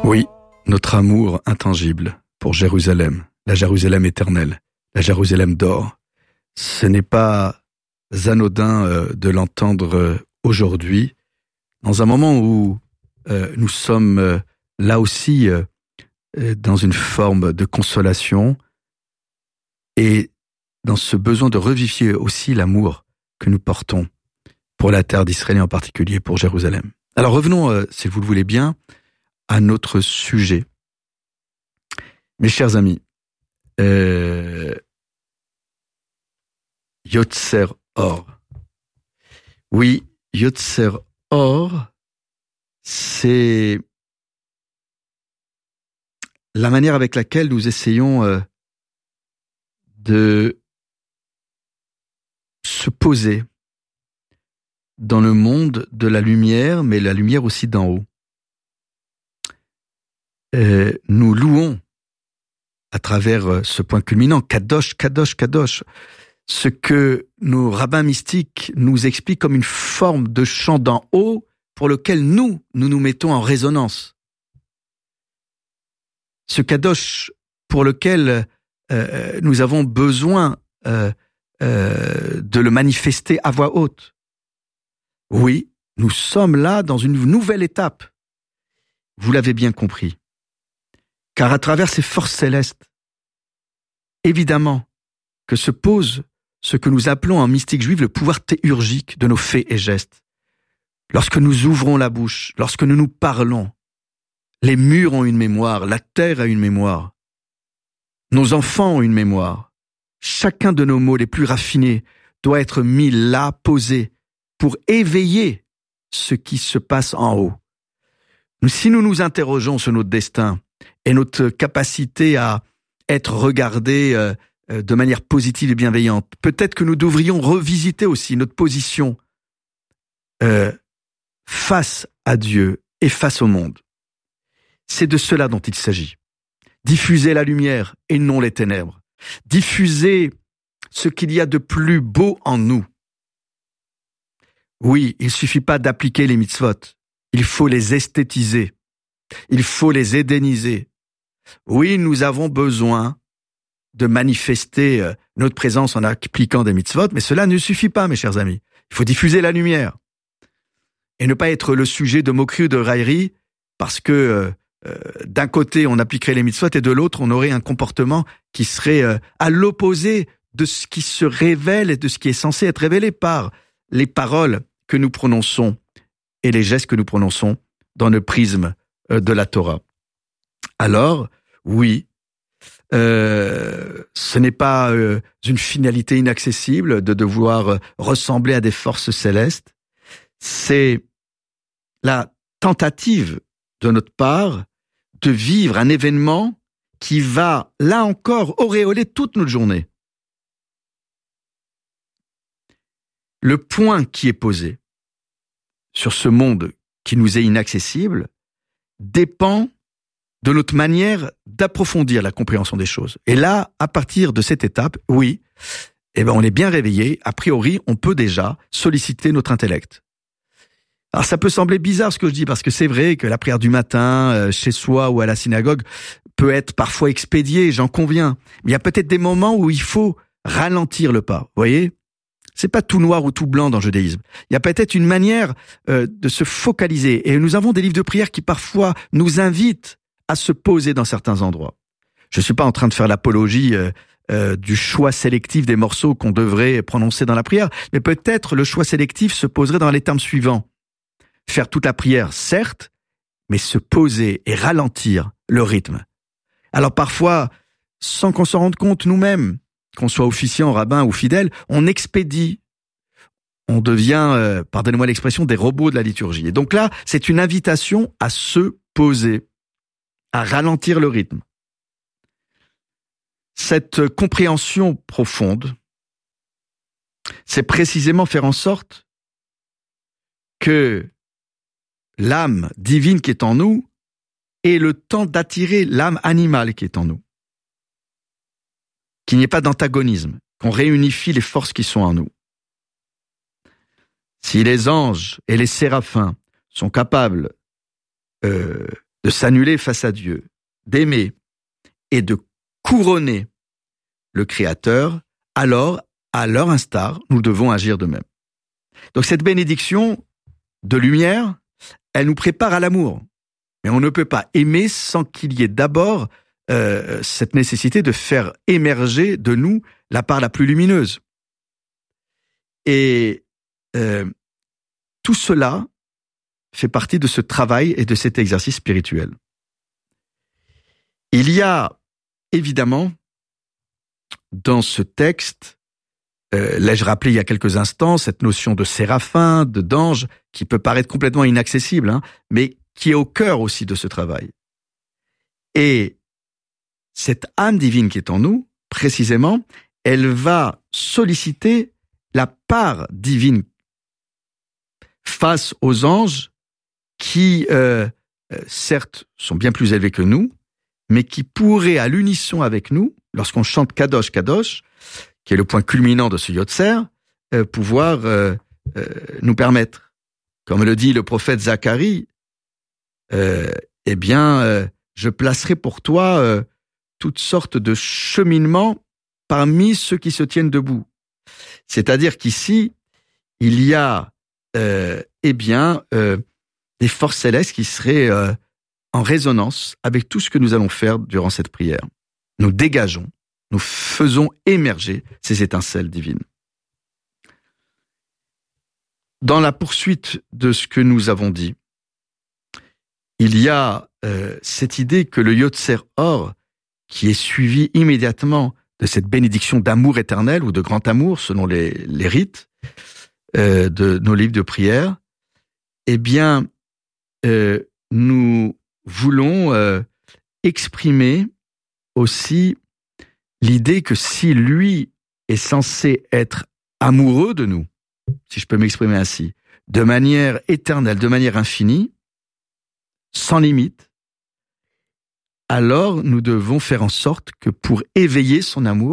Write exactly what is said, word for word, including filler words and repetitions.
Oui, notre amour intangible pour Jérusalem, la Jérusalem éternelle, la Jérusalem d'or, ce n'est pas anodin euh, de l'entendre euh, aujourd'hui, dans un moment où euh, nous sommes euh, là aussi euh, dans une forme de consolation et dans ce besoin de revivifier aussi l'amour que nous portons pour la terre d'Israël et en particulier pour Jérusalem. Alors revenons, euh, si vous le voulez bien, à notre sujet. Mes chers amis, euh, Yotzer Or. Oui, Yotzer Or, c'est la manière avec laquelle nous essayons euh, de se poser dans le monde de la lumière, mais la lumière aussi d'en haut. Euh, nous louons à travers ce point culminant, Kadosh, Kadosh, Kadosh, ce que nos rabbins mystiques nous expliquent comme une forme de chant d'en haut pour lequel nous, nous nous mettons en résonance. Ce Kadosh pour lequel euh, nous avons besoin euh, euh, de le manifester à voix haute. Oui, nous sommes là dans une nouvelle étape. Vous l'avez bien compris. Car à travers ces forces célestes, évidemment que se pose ce que nous appelons en mystique juive le pouvoir théurgique de nos faits et gestes. Lorsque nous ouvrons la bouche, lorsque nous nous parlons, les murs ont une mémoire, la terre a une mémoire, nos enfants ont une mémoire. Chacun de nos mots les plus raffinés doit être mis là, posé, pour éveiller ce qui se passe en haut. Si nous nous interrogeons sur notre destin, et notre capacité à être regardés euh, de manière positive et bienveillante. Peut-être que nous devrions revisiter aussi notre position euh, face à Dieu et face au monde. C'est de cela dont il s'agit. Diffuser la lumière et non les ténèbres. Diffuser ce qu'il y a de plus beau en nous. Oui, il ne suffit pas d'appliquer les mitzvot. Il faut les esthétiser. Il faut les édéniser. Oui, nous avons besoin de manifester notre présence en appliquant des mitzvot, mais cela ne suffit pas, mes chers amis. Il faut diffuser la lumière. Et ne pas être le sujet de moquerie ou de raillerie, parce que euh, d'un côté, on appliquerait les mitzvot, et de l'autre, on aurait un comportement qui serait euh, à l'opposé de ce qui se révèle et de ce qui est censé être révélé par les paroles que nous prononçons et les gestes que nous prononçons dans le prisme euh, de la Torah. Alors, oui, euh, ce n'est pas euh, une finalité inaccessible de devoir euh, ressembler à des forces célestes. C'est la tentative de notre part de vivre un événement qui va, là encore, auréoler toute notre journée. Le point qui est posé sur ce monde qui nous est inaccessible dépend de notre manière d'approfondir la compréhension des choses. Et là, à partir de cette étape, oui, eh ben on est bien réveillé. A priori, on peut déjà solliciter notre intellect. Alors ça peut sembler bizarre ce que je dis, parce que c'est vrai que la prière du matin, euh, chez soi ou à la synagogue, peut être parfois expédiée, j'en conviens. Mais il y a peut-être des moments où il faut ralentir le pas, vous voyez ? C'est pas tout noir ou tout blanc dans le judaïsme. Il y a peut-être une manière euh, de se focaliser. Et nous avons des livres de prière qui parfois nous invitent à se poser dans certains endroits. Je suis pas en train de faire l'apologie euh, euh, du choix sélectif des morceaux qu'on devrait prononcer dans la prière, mais peut-être le choix sélectif se poserait dans les termes suivants. Faire toute la prière, certes, mais se poser et ralentir le rythme. Alors parfois, sans qu'on s'en rende compte nous-mêmes, qu'on soit officiant, rabbin ou fidèle, on expédie. On devient, euh, pardonnez-moi l'expression, des robots de la liturgie. Et donc là, c'est une invitation à se poser, à ralentir le rythme. Cette compréhension profonde, c'est précisément faire en sorte que l'âme divine qui est en nous ait le temps d'attirer l'âme animale qui est en nous. Qu'il n'y ait pas d'antagonisme, qu'on réunifie les forces qui sont en nous. Si les anges et les séraphins sont capables euh, de s'annuler face à Dieu, d'aimer et de couronner le Créateur, alors, à leur instar, nous devons agir de même. Donc cette bénédiction de lumière, elle nous prépare à l'amour. Mais on ne peut pas aimer sans qu'il y ait d'abord euh, cette nécessité de faire émerger de nous la part la plus lumineuse. Et euh, tout cela fait partie de ce travail et de cet exercice spirituel. Il y a évidemment dans ce texte, euh, l'ai-je rappelé il y a quelques instants, cette notion de séraphin, de d'ange, qui peut paraître complètement inaccessible, hein, mais qui est au cœur aussi de ce travail. Et cette âme divine qui est en nous, précisément, elle va solliciter la part divine face aux anges qui, euh, euh, certes, sont bien plus élevés que nous, mais qui pourraient, à l'unisson avec nous, lorsqu'on chante Kadosh, Kadosh, qui est le point culminant de ce Yotzer, euh, pouvoir euh, euh, nous permettre, comme le dit le prophète Zacharie, euh, eh bien, euh, je placerai pour toi euh, toutes sortes de cheminements parmi ceux qui se tiennent debout. C'est-à-dire qu'ici, il y a, euh, eh bien, euh, des forces célestes qui seraient euh, en résonance avec tout ce que nous allons faire durant cette prière. Nous dégageons, nous faisons émerger ces étincelles divines. Dans la poursuite de ce que nous avons dit, il y a euh, cette idée que le Yotzer Or, qui est suivi immédiatement de cette bénédiction d'amour éternel ou de grand amour, selon les, les rites euh, de nos livres de prière, eh bien, euh, nous voulons euh, exprimer aussi l'idée que si lui est censé être amoureux de nous, si je peux m'exprimer ainsi, de manière éternelle, de manière infinie, sans limite, alors nous devons faire en sorte que pour éveiller son amour,